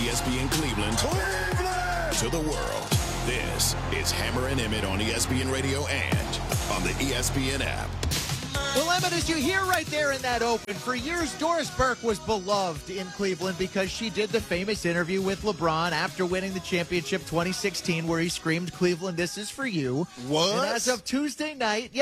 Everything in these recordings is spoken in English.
ESPN Cleveland, to the world. This is Hammer and Emmett on ESPN Radio and on the ESPN app. Well, Emmett, as you hear right there in that open, for years Doris Burke was beloved in Cleveland because she did the famous interview with LeBron after winning the championship 2016 where he screamed, "Cleveland, this is for you." What? And as of Tuesday night,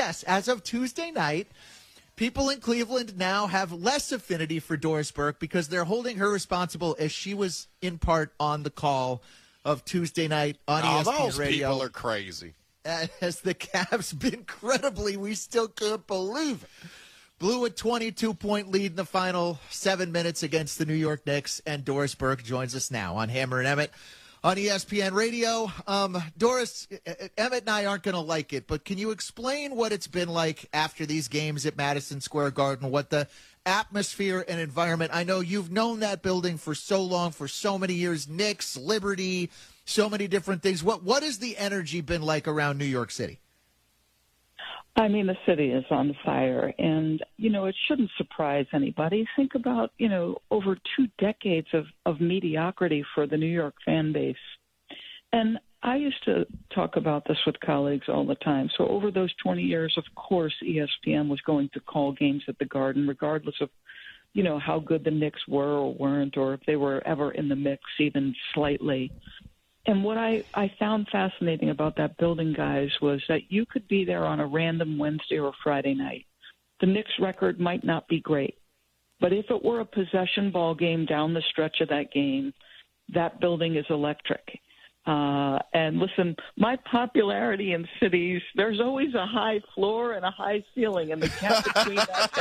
people in Cleveland now have less affinity for Doris Burke because they're holding her responsible as she was in part on the call of Tuesday night on ESPN those Radio. People are crazy. As the Cavs, incredibly, we still can't believe it, blew a 22-point lead in the final 7 minutes against the New York Knicks, and Doris Burke joins us now on Hammer and Emmett on ESPN Radio. Doris, Emmett and I aren't going to like it, but can you explain what it's been like after these games at Madison Square Garden, what the atmosphere and environment? I know you've known that building for so long, for so many years, Knicks, Liberty, so many different things. What has the energy been like around New York City? I mean, the city is on fire, and, it shouldn't surprise anybody. Think about, over 2 decades of mediocrity for the New York fan base. And I used to talk about this with colleagues all the time. So over those 20 years, of course, ESPN was going to call games at the Garden, regardless of, how good the Knicks were or weren't, or if they were ever in the mix, even slightly. And what I found fascinating about that building, guys, was that you could be there on a random Wednesday or Friday night. The Knicks record might not be great, but if it were a possession ball game down the stretch of that game, that building is electric. And listen, my popularity in cities, there's always a high floor and a high ceiling, and the gap between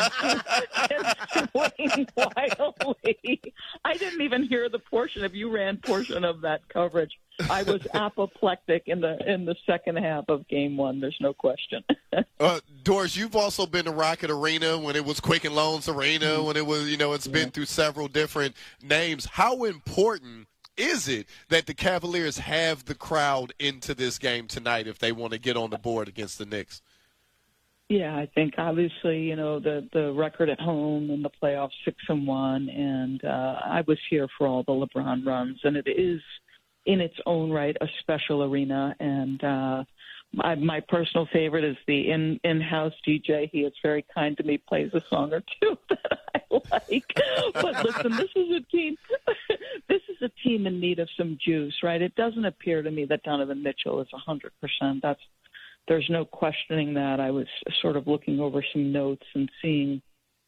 that can swing wildly. I didn't even hear the portion of that coverage. I was apoplectic in the second half of game one. There's no question. Doris, you've also been to Rocket Arena when it was Quicken Loans Arena, when it was, it's been through several different names. How important is it that the Cavaliers have the crowd into this game tonight if they want to get on the board against the Knicks? Yeah, I think obviously, the record at home in the playoffs, 6-1, and I was here for all the LeBron runs, and it is in its own right a special arena, and my personal favorite is the in-house DJ. He is very kind to me, plays a song or two that I like. But listen, this is a team. This is a team in need of some juice, right? It doesn't appear to me that Donovan Mitchell is 100%. There's no questioning that. I was sort of looking over some notes and seeing,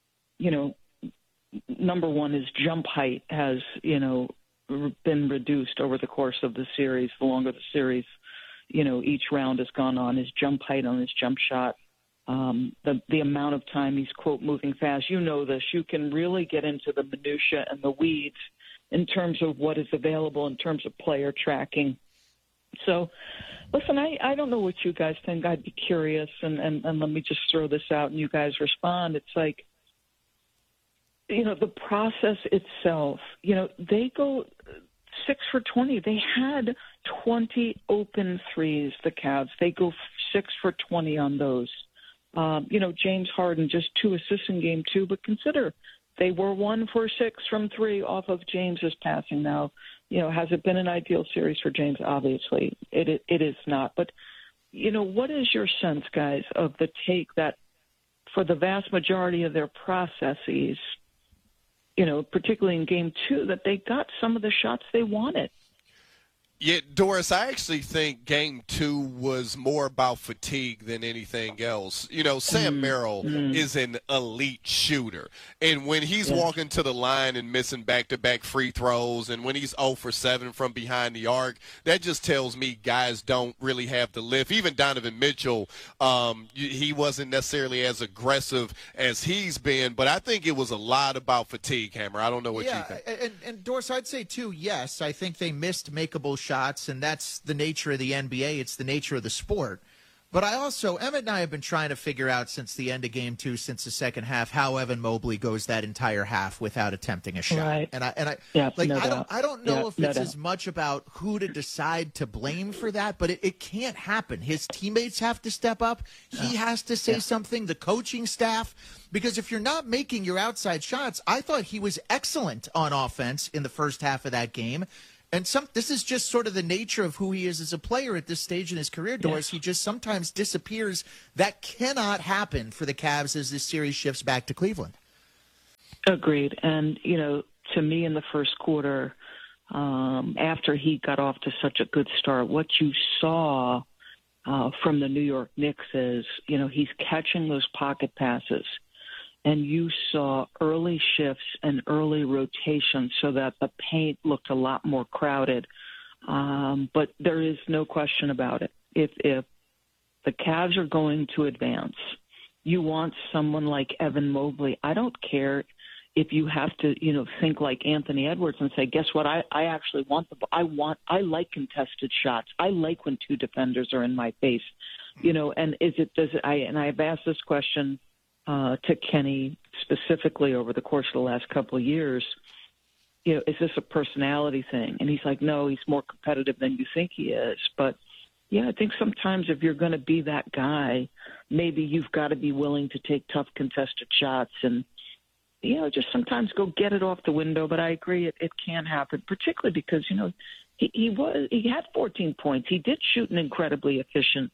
number one, his jump height has, been reduced over the course of the series. The longer the series, each round has gone on, his jump height on his jump shot, the amount of time he's, quote, moving fast. You know this. You can really get into the minutia and the weeds in terms of what is available in terms of player tracking. So, listen, I don't know what you guys think. I'd be curious, and let me just throw this out and you guys respond. It's like, the process itself, they go 6 for 20. They had 20 open threes, the Cavs. They go 6 for 20 on those. James Harden, just 2 assists in game 2, but consider they were 1 for 6 from 3 off of James's passing. Now, has it been an ideal series for James? Obviously, it is not. But, what is your sense, guys, of the take that for the vast majority of their processes, particularly in game 2, that they got some of the shots they wanted? Yeah, Doris, I actually think game 2 was more about fatigue than anything else. Sam Merrill is an elite shooter. And when he's walking to the line and missing back-to-back free throws, and when he's 0 for 7 from behind the arc, that just tells me guys don't really have the lift. Even Donovan Mitchell, he wasn't necessarily as aggressive as he's been, but I think it was a lot about fatigue, Hammer. I don't know what you think. And Doris, I'd say, too, yes, I think they missed makeable shots, and that's the nature of the NBA. It's the nature of the sport. But Emmett and I have been trying to figure out since the end of game 2, since the second half, how Evan Mobley goes that entire half without attempting a shot. Right. I don't know if it's as much about who to decide to blame for that, but it can't happen. His teammates have to step up. He has to say something, the coaching staff, because if you're not making your outside shots, I thought he was excellent on offense in the first half of that game. And this is just sort of the nature of who he is as a player at this stage in his career, Doris. He just sometimes disappears. That cannot happen for the Cavs as this series shifts back to Cleveland. Agreed. And, to me in the first quarter, after he got off to such a good start, what you saw from the New York Knicks is, he's catching those pocket passes. And you saw early shifts and early rotations so that the paint looked a lot more crowded. But there is no question about it. If the Cavs are going to advance, you want someone like Evan Mobley. I don't care if you have to, think like Anthony Edwards and say, guess what? I actually want I like contested shots. I like when two defenders are in my face, and I've asked this question to Kenny specifically over the course of the last couple of years, is this a personality thing? And he's like, no, he's more competitive than you think he is. But, yeah, I think sometimes if you're going to be that guy, maybe you've got to be willing to take tough contested shots and, just sometimes go get it off the window. But I agree it can happen, particularly because, he had 14 points. He did shoot an incredibly efficient,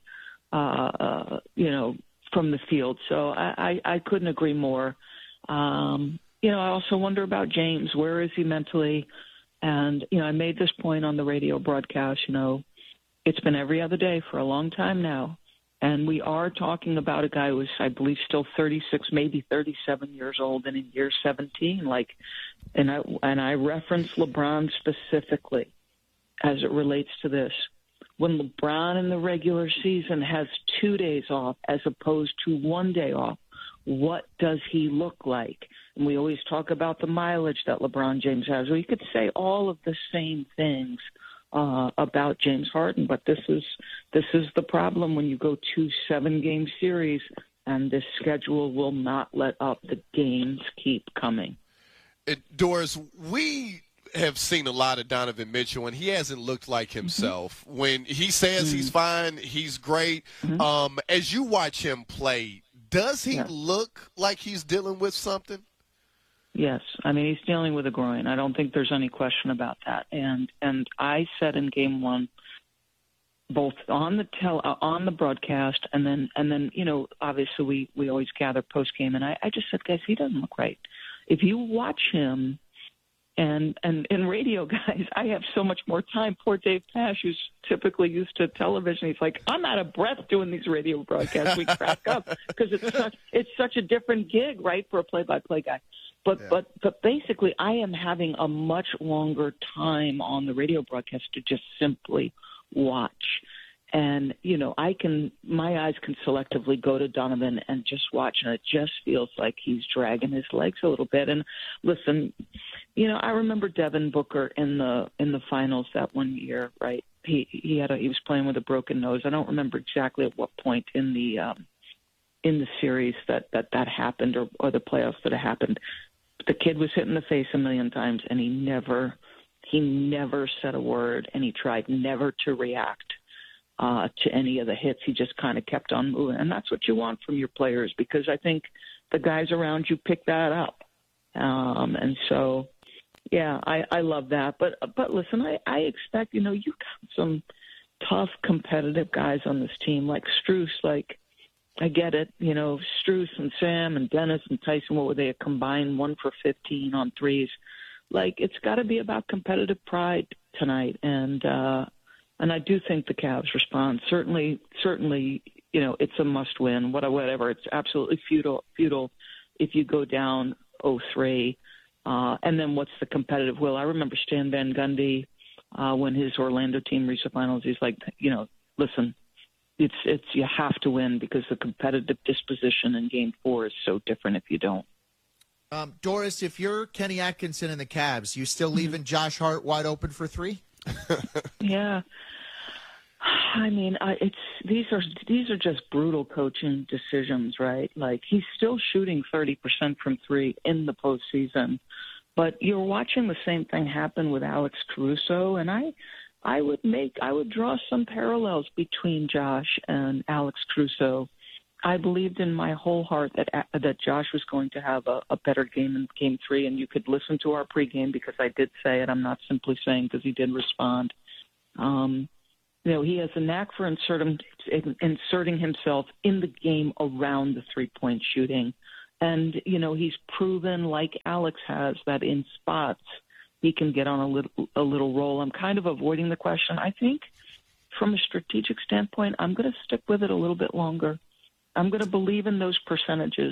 from the field. So I couldn't agree more. I also wonder about James. Where is he mentally? And, I made this point on the radio broadcast, it's been every other day for a long time now. And we are talking about a guy who is, I believe, still 36, maybe 37 years old and in year 17. And I reference LeBron specifically as it relates to this. When LeBron in the regular season has 2 days off as opposed to 1 day off, what does he look like? And we always talk about the mileage that LeBron James has. Well, you could say all of the same things about James Harden, but this is the problem when you go to 7-game series and this schedule will not let up. The games keep coming. Doris, we have seen a lot of Donovan Mitchell, and he hasn't looked like himself. Mm-hmm. When he says he's fine, he's great. Mm-hmm. As you watch him play, does he look like he's dealing with something? Yes. I mean, he's dealing with a groin. I don't think there's any question about that. And I said in game 1, both on the broadcast and then obviously we always gather post game, and I just said, guys, he doesn't look right. If you watch him, and in radio, guys, I have so much more time. Poor Dave Pash, who's typically used to television, he's like, I'm out of breath doing these radio broadcasts. We crack up because it's such a different gig, right, for a play-by-play guy. But basically, I am having a much longer time on the radio broadcast to just simply watch. And, my eyes can selectively go to Donovan and just watch, and it just feels like he's dragging his legs a little bit. And listen, I remember Devin Booker in the finals that one year, right? He was playing with a broken nose. I don't remember exactly at what point in the series that happened or the playoffs that it happened. But the kid was hit in the face a million times, and he never said a word, and he tried never to react to any of the hits. He just kind of kept on moving. And that's what you want from your players, because I think the guys around you pick that up. And so, yeah, I love that. But listen, I expect, you've got some tough, competitive guys on this team, like Strus. Like, I get it. Strus and Sam and Dennis and Tyson, what were they, a combined 1 for 15 on threes? Like, it's got to be about competitive pride tonight. And I do think the Cavs respond. Certainly, it's a must-win. Whatever, it's absolutely futile if you go down 0-3. And then what's the competitive will? I remember Stan Van Gundy when his Orlando team reached the finals. He's like, listen, it's you have to win because the competitive disposition in Game 4 is so different if you don't. Doris, if you're Kenny Atkinson and the Cavs, you still leaving Josh Hart wide open for 3? Yeah. I mean, these are just brutal coaching decisions, right? Like, he's still shooting 30% from three in the postseason, but you're watching the same thing happen with Alex Caruso, and I would draw some parallels between Josh and Alex Caruso. I believed in my whole heart that Josh was going to have a better game in Game 3, and you could listen to our pregame because I did say it. I'm not simply saying because he did respond. He has a knack for inserting himself in the game around the three-point shooting. And, he's proven, like Alex has, that in spots he can get on a little roll. I'm kind of avoiding the question. I think from a strategic standpoint, I'm going to stick with it a little bit longer. I'm going to believe in those percentages.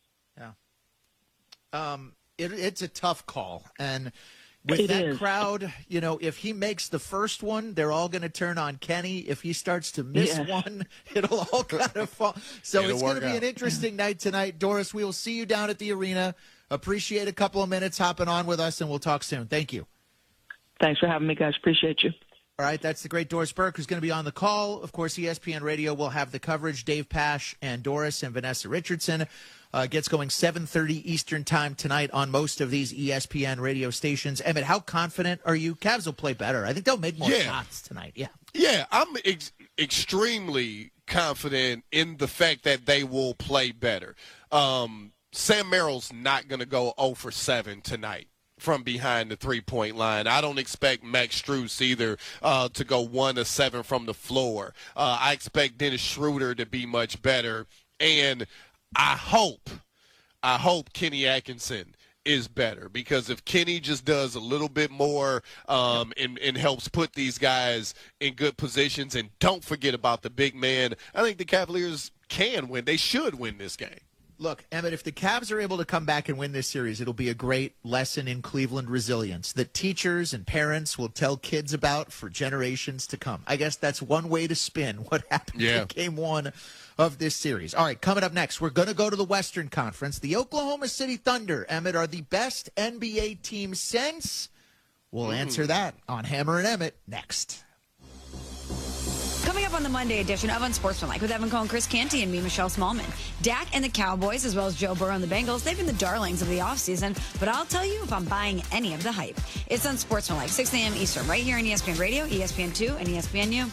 Yeah. It's a tough call. And with that crowd, if he makes the first one, they're all going to turn on Kenny. If he starts to miss one, it'll all kind of fall. So it's going to be an interesting night tonight. Doris, we will see you down at the arena. Appreciate a couple of minutes hopping on with us, and we'll talk soon. Thank you. Thanks for having me, guys. Appreciate you. All right, that's the great Doris Burke, who's going to be on the call. Of course, ESPN Radio will have the coverage. Dave Pasch and Doris and Vanessa Richardson gets going 7:30 Eastern time tonight on most of these ESPN radio stations. Emmett, how confident are you? Cavs will play better. I think they'll make more shots tonight. Yeah, I'm extremely confident in the fact that they will play better. Sam Merrill's not going to go 0 for 7 tonight from behind the three-point line. I don't expect Max Strus either to go 1 of 7 from the floor. I expect Dennis Schroeder to be much better. And I hope Kenny Atkinson is better, because if Kenny just does a little bit more and helps put these guys in good positions, and don't forget about the big man, I think the Cavaliers can win. They should win this game. Look, Emmett, if the Cavs are able to come back and win this series, it'll be a great lesson in Cleveland resilience that teachers and parents will tell kids about for generations to come. I guess that's one way to spin what happened in Game 1 of this series. All right, coming up next, we're going to go to the Western Conference. The Oklahoma City Thunder, Emmett, are the best NBA team since? We'll answer that on Hammer and Emmett next. Coming up on the Monday edition of Unsportsmanlike with Evan Cohen, Chris Canty, and me, Michelle Smallman. Dak and the Cowboys, as well as Joe Burrow and the Bengals, they've been the darlings of the offseason, but I'll tell you if I'm buying any of the hype. It's Unsportsmanlike, 6 a.m. Eastern, right here on ESPN Radio, ESPN2, and ESPNU.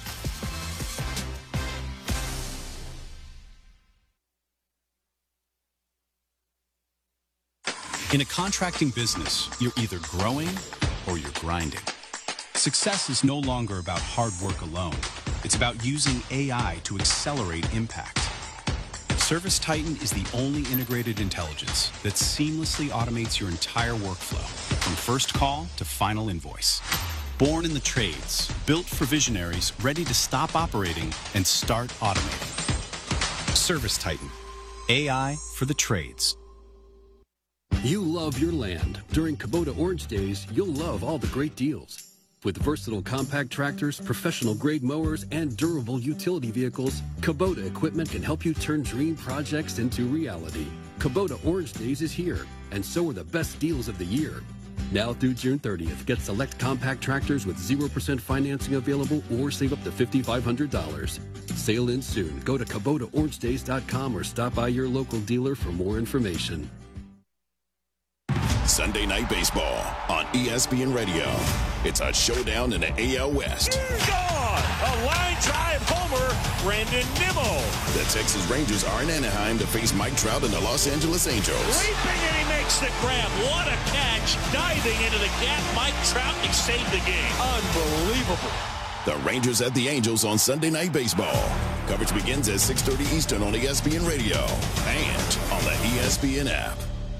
In a contracting business, you're either growing or you're grinding. Success is no longer about hard work alone. It's about using AI to accelerate impact. ServiceTitan is the only integrated intelligence that seamlessly automates your entire workflow, from first call to final invoice. Born in the trades, built for visionaries ready to stop operating and start automating. ServiceTitan, AI for the trades. You love your land. During Kubota Orange Days, you'll love all the great deals. With versatile compact tractors, professional-grade mowers, and durable utility vehicles, Kubota equipment can help you turn dream projects into reality. Kubota Orange Days is here, and so are the best deals of the year. Now through June 30th, get select compact tractors with 0% financing available or save up to $5,500. Sale ends soon. Go to KubotaOrangeDays.com or stop by your local dealer for more information. Sunday Night Baseball on ESPN Radio. It's a showdown in the AL West. Gone! A line drive homer, Brandon Nimmo. The Texas Rangers are in Anaheim to face Mike Trout and the Los Angeles Angels. Leaping, and he makes the grab. What a catch. Diving into the gap, Mike Trout saved the game. Unbelievable. The Rangers at the Angels on Sunday Night Baseball. Coverage begins at 6:30 Eastern on ESPN Radio and on the ESPN app.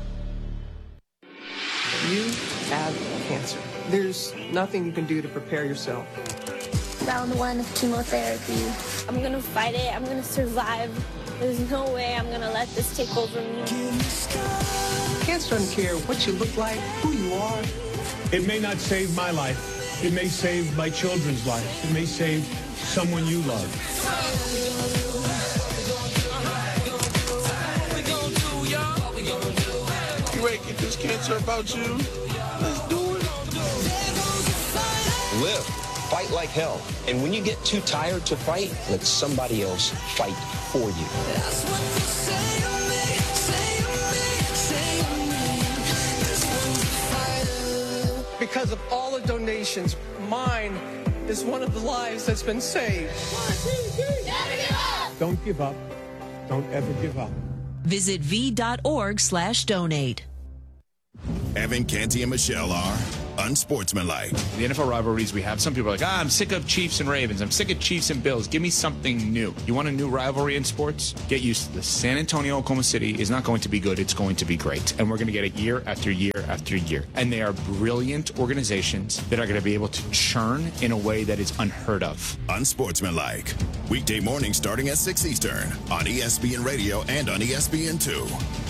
You have cancer. There's nothing you can do to prepare yourself. Round 1 of chemotherapy. I'm going to fight it. I'm going to survive. There's no way I'm going to let this take over me. Cancer doesn't care what you look like, who you are. It may not save my life. It may save my children's life. It may save someone you love. You ain't get this cancer about you. Let's do it. Live. Fight fight like hell. And when you get too tired to fight, let somebody else fight for you. That's what they say to me, say to me, say to me. Because of all the donations, mine is one of the lives that's been saved. 1, 2, 3. Never give up. Don't give up. Don't ever give up. Visit v.org/donate. Evan, Canty, and Michelle are unsportsmanlike. The NFL rivalries we have, some people are like, I'm sick of Chiefs and Ravens. I'm sick of Chiefs and Bills. Give me something new. You want a new rivalry in sports? Get used to this. San Antonio, Oklahoma City is not going to be good. It's going to be great. And we're going to get it year after year after year. And they are brilliant organizations that are going to be able to churn in a way that is unheard of. Unsportsmanlike. Weekday mornings starting at 6 Eastern on ESPN Radio and on ESPN2.